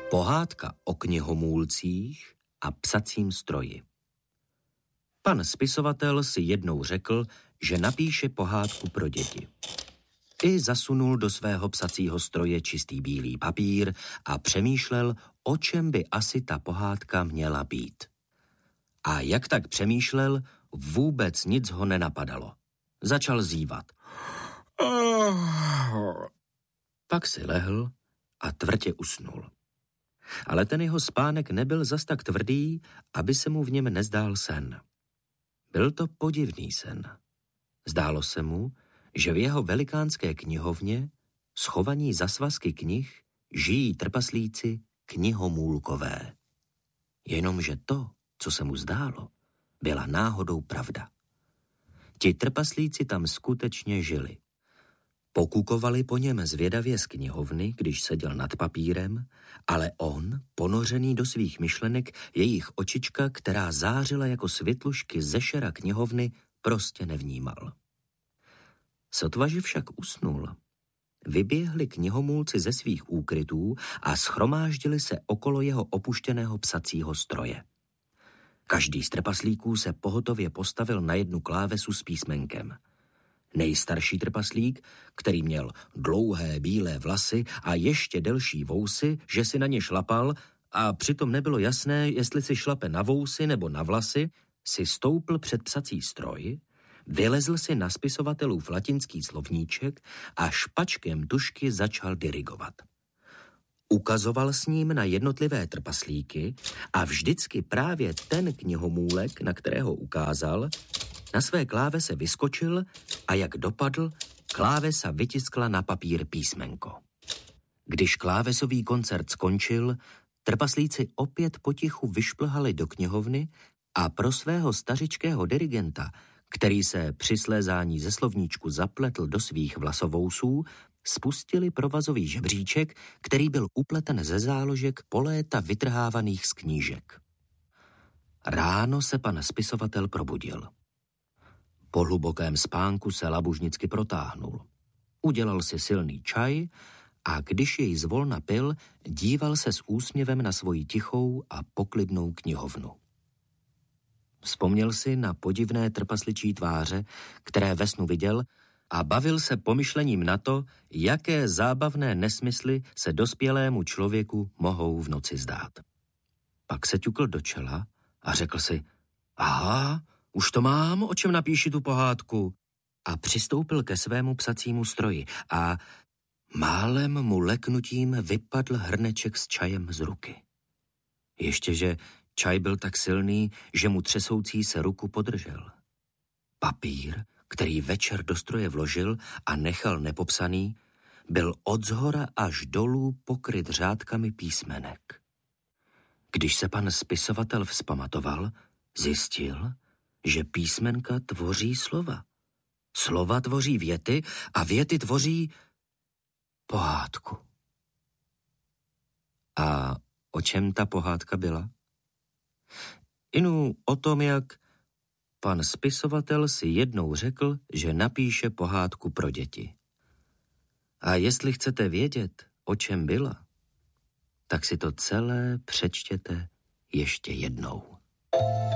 Pohádka o knihomůlcích a psacím stroji. Pan spisovatel si jednou řekl, že napíše pohádku pro děti. I zasunul do svého psacího stroje čistý bílý papír a přemýšlel, o čem by asi ta pohádka měla být. A jak tak přemýšlel, vůbec nic ho nenapadalo. Začal zívat. Pak si lehl a tvrdě usnul. Ale ten jeho spánek nebyl zas tak tvrdý, aby se mu v něm nezdál sen. Byl to podivný sen. Zdálo se mu, že v jeho velikánské knihovně, schovaní za svazky knih, žijí trpaslíci knihomůlkové. Jenomže to, co se mu zdálo, byla náhodou pravda. Ti trpaslíci tam skutečně žili. Pokukovali po něm zvědavě z knihovny, když seděl nad papírem, ale on, ponořený do svých myšlenek, jejich očička, která zářila jako světlušky ze šera knihovny, prostě nevnímal. Sotva, že však usnul, vyběhli knihomůlci ze svých úkrytů a shromáždili se okolo jeho opuštěného psacího stroje. Každý z trpaslíků se pohotově postavil na jednu klávesu s písmenkem. Nejstarší trpaslík, který měl dlouhé bílé vlasy a ještě delší vousy, že si na ně šlapal a přitom nebylo jasné, jestli si šlape na vousy nebo na vlasy, si stoupl před psací stroj, vylezl si na spisovatelův latinský slovníček a špačkem tužky začal dirigovat. Ukazoval s ním na jednotlivé trpaslíky a vždycky právě ten knihomůlek, na kterého ukázal, na své klávese vyskočil a jak dopadl, klávesa vytiskla na papír písmenko. Když klávesový koncert skončil, trpaslíci opět potichu vyšplhali do knihovny a pro svého stařičkého dirigenta, který se při slézání ze slovníčku zapletl do svých vlasovousů, spustili provazový žebříček, který byl upleten ze záložek po léta vytrhávaných z knížek. Ráno se pan spisovatel probudil. Po hlubokém spánku se labužnicky protáhnul. Udělal si silný čaj a když jej zvolna pil, díval se s úsměvem na svoji tichou a poklidnou knihovnu. Vzpomněl si na podivné trpasličí tváře, které ve snu viděl, a bavil se pomyšlením na to, jaké zábavné nesmysly se dospělému člověku mohou v noci zdát. Pak se ťukl do čela a řekl si, aha, už to mám, o čem napíši tu pohádku. A přistoupil ke svému psacímu stroji a málem mu leknutím vypadl hrneček s čajem z ruky. Ještěže čaj byl tak silný, že mu třesoucí se ruku podržel. Papír, který večer do stroje vložil a nechal nepopsaný, byl odzhora až dolů pokryt řádkami písmenek. Když se pan spisovatel vzpamatoval, zjistil, že písmenka tvoří slova. Slova tvoří věty a věty tvoří pohádku. A o čem ta pohádka byla? Inu o tom, jak pan spisovatel si jednou řekl, že napíše pohádku pro děti. A jestli chcete vědět, o čem byla, tak si to celé přečtěte ještě jednou.